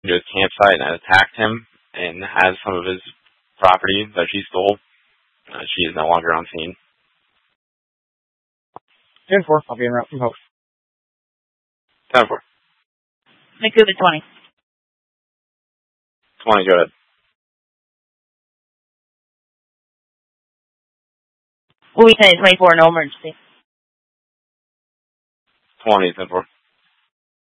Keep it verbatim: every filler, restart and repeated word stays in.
to his campsite and attacked him and has some of his property that she stole. Uh, she is no longer on scene. ten four, I'll be en route from post. ten four. McCuba twenty. twenty, go ahead. We'll be ten twenty-four, no emergency. twenty, ten four.